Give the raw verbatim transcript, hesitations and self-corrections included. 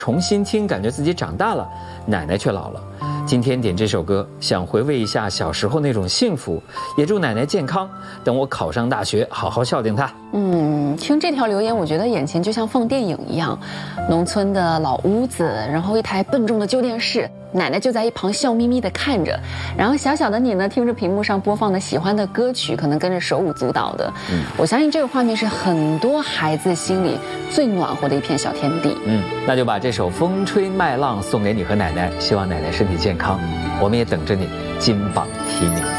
重新听，感觉自己长大了，奶奶却老了。今天点这首歌，想回味一下小时候那种幸福，也祝奶奶健康。等我考上大学，好好孝敬她。 嗯，听这条留言，我觉得眼前就像放电影一样，农村的老屋子，然后一台笨重的旧电视，奶奶就在一旁笑眯眯地看着，然后小小的你呢，听着屏幕上播放的喜欢的歌曲，可能跟着手舞足蹈的。嗯，我相信这个画面是很多孩子心里最暖和的一片小天地。 嗯，那就把这首《风吹麦浪》送给你和奶奶，希望奶奶身体健康。我们也等着你金榜题名。